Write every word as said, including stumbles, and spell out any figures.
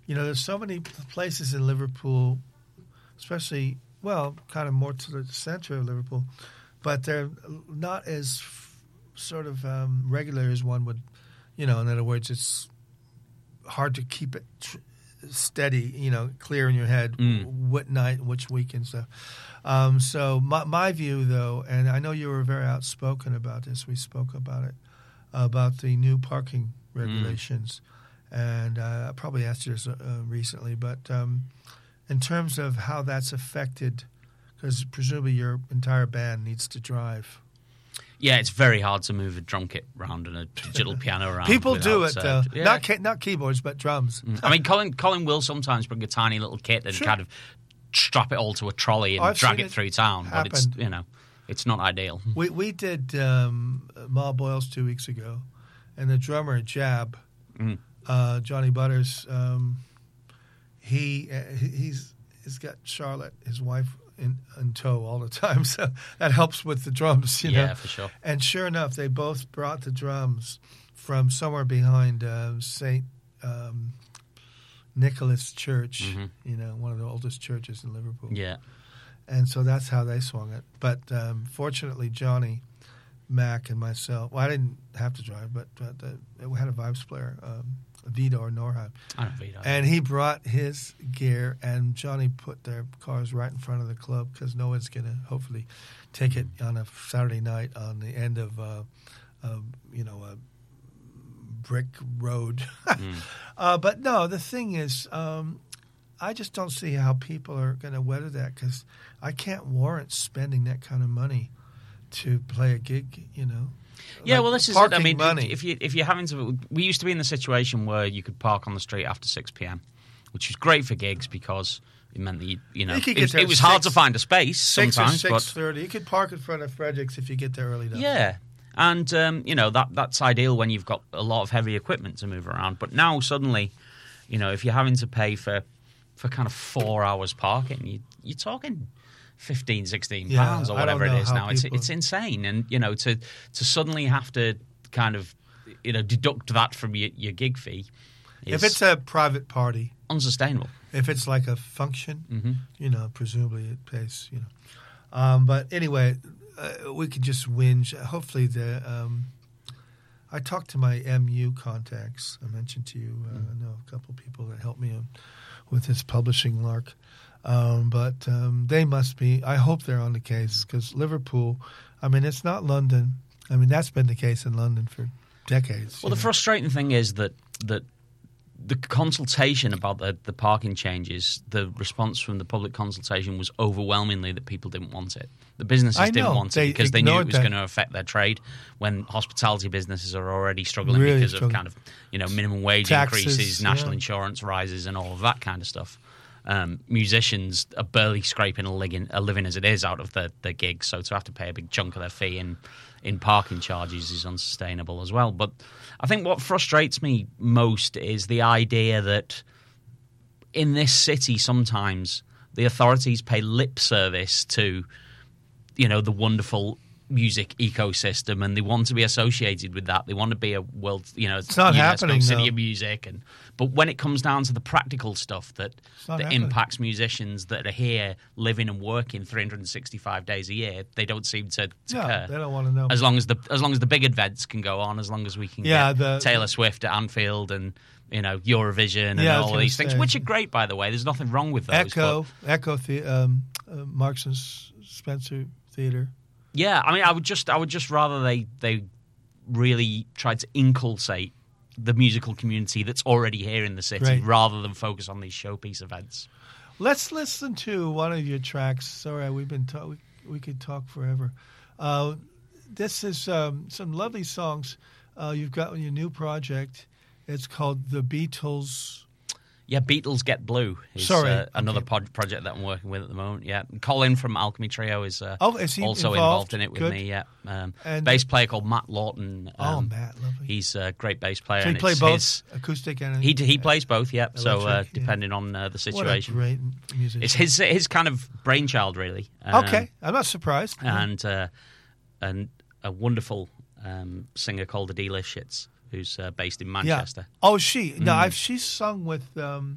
You know, there's so many places in Liverpool, especially, well, kind of more to the center of Liverpool, but they're not as f- sort of um, regular as one would, you know, in other words, it's hard to keep it tr- steady, you know, clear in your head, Mm. what night, which week and stuff. Um, so my, my view, though, and I know you were very outspoken about this, we spoke about it, about the new parking regulations. Mm. And uh, I probably asked you this uh, recently, but um, in terms of how that's affected, because presumably your entire band needs to drive. Yeah, it's very hard to move a drum kit around and a digital piano around. People do it, uh, though. Yeah. Not ca- not keyboards, but drums. Mm. I mean, Colin Colin will sometimes bring a tiny little kit and Sure. kind of strap it all to a trolley and Oh, I've drag seen it it through town. happen. But it's, you know, it's not ideal. We we did um, Ma Boyles two weeks ago, and the drummer, Jab, Mm. uh, Johnny Butters, um, he uh, he- he's he's got Charlotte, his wife, in, in tow all the time, so that helps with the drums, you know. Yeah, for sure. And sure enough, they both brought the drums from somewhere behind uh, Saint um, Nicholas Church, Mm-hmm. you know, one of the oldest churches in Liverpool. Yeah. And so that's how they swung it. But um, fortunately, Johnny, Mac, and myself, well, I didn't have to drive, but uh, the, we had a vibes player, um, Vito or Norheim. I know Vito. And he brought his gear, and Johnny put their cars right in front of the club because no one's going to hopefully take it on a Saturday night on the end of, uh, uh, you know, a brick road. Mm. uh, but no, the thing is, um, I just don't see how people are going to weather that because I can't warrant spending that kind of money to play a gig, you know. Yeah, Like well, this is it. I parking mean, money. if you if you're having to, we used to be in the situation where you could park on the street after six p.m., which was great for gigs because it meant that you, you know, You could it get was, there it was at hard six- to find a space six sometimes, or but six thirty, you could park in front of Fredericks if you get there early enough. yeah. And, um, you know, that that's ideal when you've got a lot of heavy equipment to move around. But now suddenly, you know, if you're having to pay for, for kind of four hours parking, you, you're talking fifteen, sixteen Yeah, pounds or I don't whatever it know is how now. It's people- it's insane. And, you know, to, to suddenly have to kind of, you know, deduct that from your, your gig fee is If it's a private party, unsustainable. if it's like a function, Mm-hmm. you know, presumably it pays, you know. Um, but anyway, uh, we could just whinge. Hopefully, the um, I talked to my M U contacts. I mentioned to you, uh, I know a couple of people that helped me with this publishing lark. Um, but um, they must be. I hope they're on the case because Liverpool. I mean, it's not London. I mean, that's been the case in London for decades. Well, you the know. frustrating thing is that that the consultation about the, the parking changes, the response from the public consultation was overwhelmingly that people didn't want it. The businesses I didn't know. want They it because they knew it ignored was that. going to affect their trade when hospitality businesses are already struggling Really because struggling. of kind of, you know, minimum wage Taxes, increases, national yeah. insurance rises and all of that kind of stuff. Um, musicians are barely scraping a living, a living as it is out of their, their gigs, so to have to pay a big chunk of their fee in, in parking charges is unsustainable as well. But I think what frustrates me most is the idea that in this city sometimes the authorities pay lip service to, you know, the wonderful music ecosystem, and they want to be associated with that. They want to be a world, you know, It's not UNESCO happening, city though. of music. And but when it comes down to the practical stuff that not that happening. impacts musicians that are here living and working three hundred sixty-five days a year, they don't seem to, to No, care. they don't want to know. As long as the as long as the big events can go on, as long as we can Yeah, get the- Taylor Swift at Anfield and, you know, Eurovision and Yeah, I was all of gonna these things, say. which are great, by the way. There's nothing wrong with those. Echo, but- Echo, the, um, uh, Marks and S- Spencer Theater. yeah, I mean, I would just, I would just rather they they really tried to inculcate the musical community that's already here in the city, Right. rather than focus on these showpiece events. Let's listen to one of your tracks. Sorry, we've been ta- we, we could talk forever. Uh, this is um, some lovely songs uh, you've got on your new project. It's called The Beatles. Yeah, Beatles Get Blue is Sorry, uh, another okay. pod- project that I'm working with at the moment. Yeah, Colin from Alchemy Trio is, uh, Oh, is he also involved? involved in it with Good. me. Yeah, um, And- bass player called Matt Lawton. Oh, um, Matt, lovely. He's a great bass player. So he and play it's both his- acoustic and he he plays both. Yeah, so uh, Electric, yeah. depending on uh, the What a situation, great musician. it's his his kind of brainchild, really. Um, Okay, I'm not surprised. and uh, and a wonderful um, singer called Adela Shitz, who's uh, based in yeah. Manchester. Oh, she. No, Mm. I've she's sung with um,